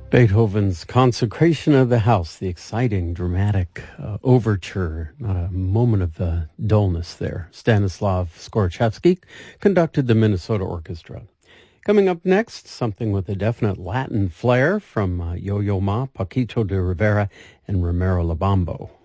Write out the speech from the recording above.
Beethoven's Consecration of the House, the exciting, dramatic overture, not a moment of dullness there. Stanislav Skorchevsky conducted the Minnesota Orchestra. Coming up next, something with a definite Latin flair from Yo-Yo Ma, Paquito de Rivera, and Romero Labambo.